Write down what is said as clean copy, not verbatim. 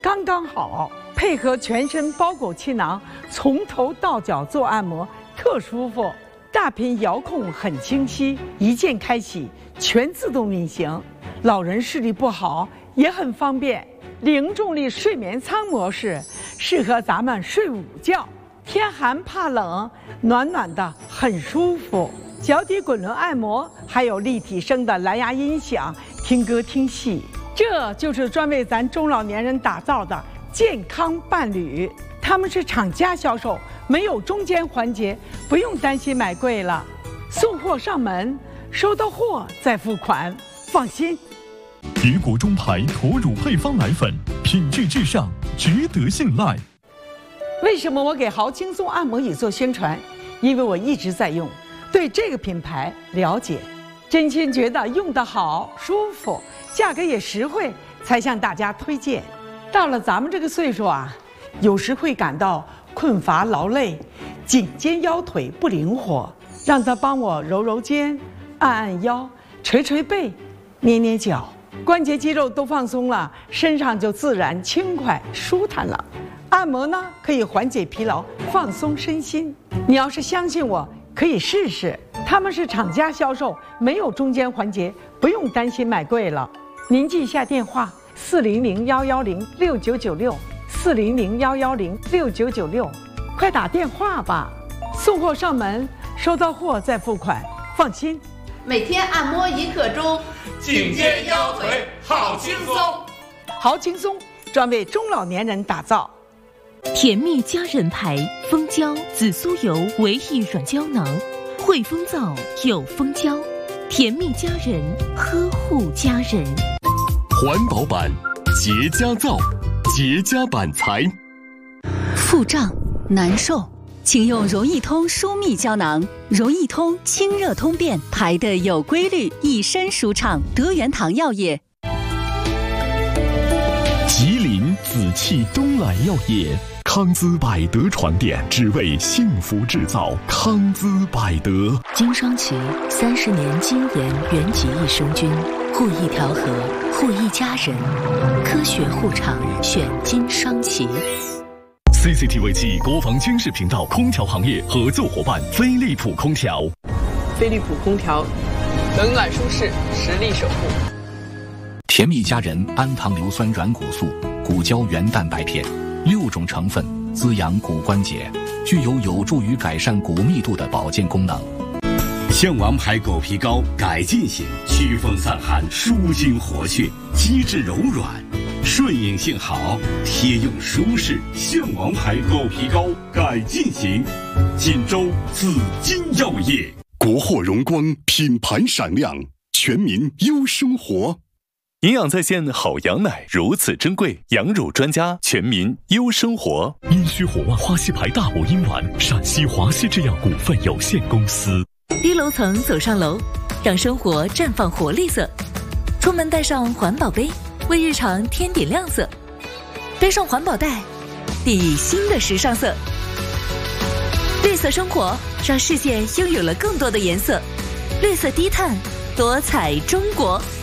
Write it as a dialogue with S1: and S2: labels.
S1: 刚刚好，配合全身包裹气囊，从头到脚做按摩，特舒服。大屏遥控很清晰，一键开启，全自动运行。老人视力不好也很方便。零重力睡眠舱模式适合咱们睡午觉，天寒怕冷，暖暖的很舒服。脚底滚轮按摩，还有立体声的蓝牙音响，听歌听戏。这就是专为咱中老年人打造的健康伴侣。他们是厂家销售，没有中间环节，不用担心买贵了。送货上门，收到货再付款，放心。
S2: 别国中牌驼乳配方奶粉，品质至上，值得信赖。
S1: 为什么我给豪轻松按摩椅做宣传？因为我一直在用，对这个品牌了解，真心觉得用得好、舒服，价格也实惠，才向大家推荐。到了咱们这个岁数啊，有时会感到困乏劳累，颈肩腰腿不灵活，让他帮我揉揉肩、按按腰、捶捶背、捏捏脚，关节肌肉都放松了，身上就自然轻快舒坦了。按摩呢，可以缓解疲劳，放松身心。你要是相信我，可以试试。他们是厂家销售，没有中间环节，不用担心买贵了。您记一下电话：400-110-6996，400-110-6996，快打电话吧。送货上门，收到货再付款，放心。
S3: 每天按摩1刻钟，
S4: 颈肩腰腿好轻松。
S1: 好轻松，专为中老年人打造。
S5: 甜蜜佳人牌蜂胶紫苏油唯一软胶囊，会风燥有蜂胶，甜蜜佳人呵护家人。
S2: 环保版洁家皂，洁家板材。
S6: 腹胀难受，请用柔益通舒密胶囊。柔益通清热通便，排得有规律，一身舒畅。德元堂药业。
S2: 吉林紫气东来药业，康姿百德床垫，只为幸福制造。康姿百德，
S5: 金双旗30年精研原籍益生菌，护益调和，护益家人，科学护肠，选金双旗。
S2: CCTV 7国防军事频道空调行业合作伙伴飞利浦空调。
S7: 飞利浦空调，冷暖舒适，实力守护。
S8: 甜蜜佳人氨糖硫酸软骨素，骨胶原蛋白片，6种成分滋养骨关节，具有助于改善骨密度的保健功能。
S9: 象王牌狗皮膏改进型，祛风散寒，舒筋活血，机制柔软，顺应性好，贴用舒适。象王牌狗皮膏改进型，锦州紫金药业。
S2: 国货荣光，品牌闪亮，全民优生活。营养在线好羊奶如此珍贵，羊乳专家，全民优生活。阴虚火旺花溪牌大补阴丸，陕西华西制药股份有限公司。
S5: 低楼层走上楼，让生活绽放活力色。出门带上环保杯，为日常添点亮色。背上环保袋，定义新的时尚色。绿色生活，让世界拥有了更多的颜色。绿色低碳，多彩中国。